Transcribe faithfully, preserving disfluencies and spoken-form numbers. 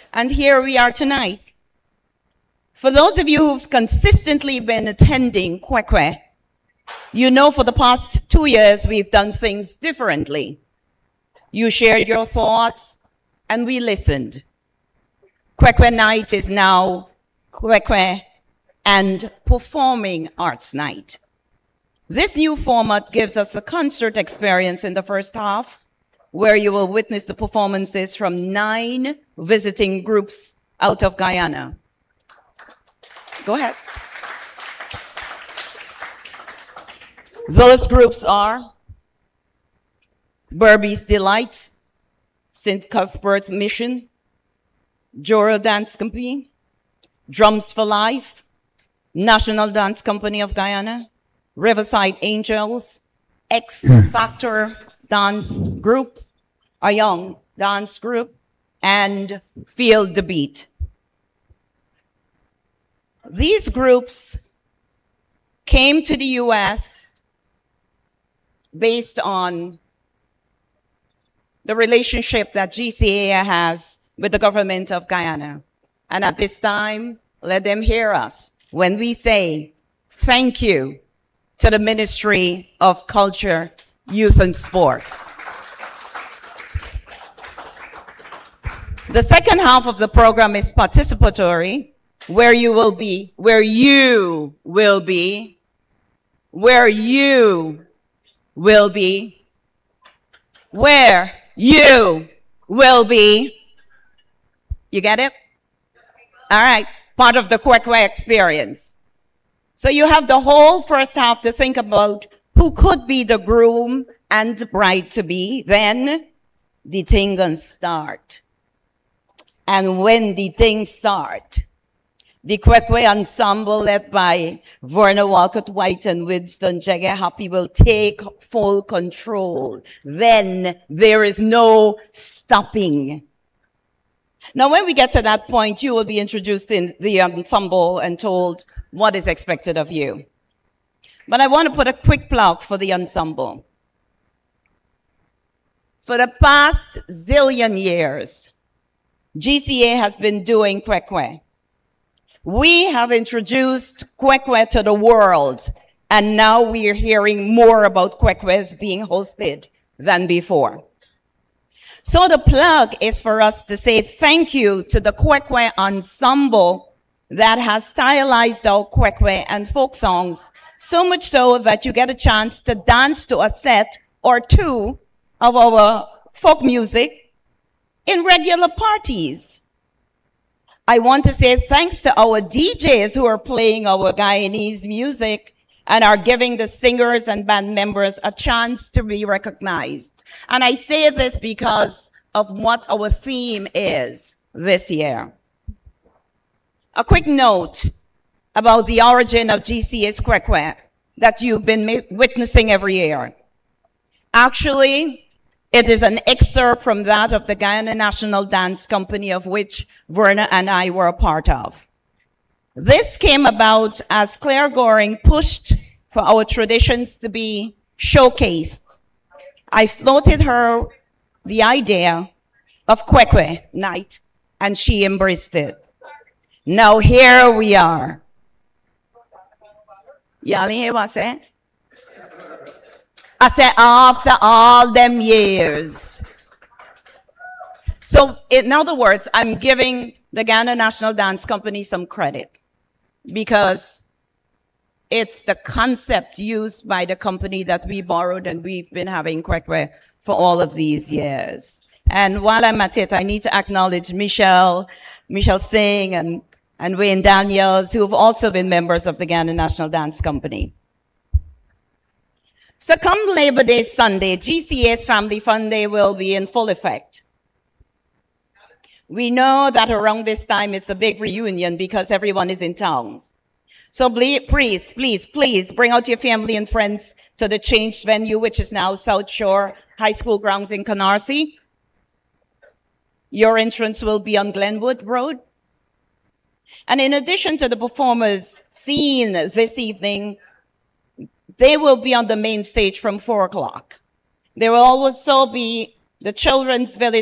And here we are tonight. For those of you who've consistently been attending Kwekwe, you know for the past two years we've done things differently. You shared your thoughts, and we listened. Kwekwe Night is now Kwekwe and Performing Arts Night. This new format gives us a concert experience in the first half, where you will witness the performances from nine visiting groups out of Guyana. Go ahead. Those groups are Burby's Delight, Saint Cuthbert's Mission, Joro Dance Company, Drums for Life, National Dance Company of Guyana, Riverside Angels, X Factor Dance Group, a young dance group, and Feel the Beat. These groups came to the U S based on the relationship that G C A has with the government of Guyana. And at this time, let them hear us when we say thank you to the Ministry of Culture, Youth and Sport. The second half of the program is participatory, where you will be, where you will be, where you will be, where you will be. You get it? All right, part of the Kwekwe experience. So you have the whole first half to think about who could be the groom and bride to be. Then the thing gonna start. And when the thing start, the Kwekwe ensemble led by Verna Walcott White and Winston Jagger Happy will take full control. Then there is no stopping. Now, when we get to that point, you will be introduced in the ensemble and told what is expected of you. But I want to put a quick plug for the ensemble. For the past zillion years, G C A has been doing Kwekwe. We have introduced Kwekwe to the world, and now we are hearing more about Kwekwes being hosted than before. So the plug is for us to say thank you to the Kwekwe ensemble that has stylized our Kwekwe and folk songs, so much so that you get a chance to dance to a set or two of our folk music in regular parties. I want to say thanks to our D Js who are playing our Guyanese music and are giving the singers and band members a chance to be recognized. And I say this because of what our theme is this year. A quick note about the origin of G C A's Kwekwe that you've been witnessing every year. Actually, it is an excerpt from that of the Guyana National Dance Company, of which Verna and I were a part of. This came about as Claire Goring pushed for our traditions to be showcased. I floated her the idea of Kwekwe Night, and she embraced it. Now here we are. Y'all hear what I say? I said, after all them years. So in other words, I'm giving the Guyana National Dance Company some credit because it's the concept used by the company that we borrowed, and we've been having Kwekwe for all of these years. And while I'm at it, I need to acknowledge Michelle, Michelle Singh and, and Wayne Daniels, who have also been members of the Guyana National Dance Company. So come Labor Day Sunday, G C A's Family Fun Day will be in full effect. We know that around this time it's a big reunion because everyone is in town. So please, please, please bring out your family and friends to the changed venue, which is now South Shore High School grounds in Canarsie. Your entrance will be on Glenwood Road. And in addition to the performers seen this evening, they will be on the main stage from four o'clock. There will also be the Children's Village